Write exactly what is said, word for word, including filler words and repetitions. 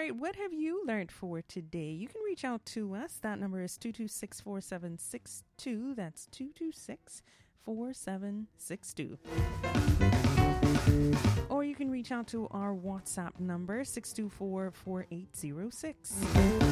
right. What have you learned for today? You can reach out to us. That number is two two six, four seven six two. That's two two six, four seven six two. Or you can reach out to our WhatsApp number, six two four, four eight zero six.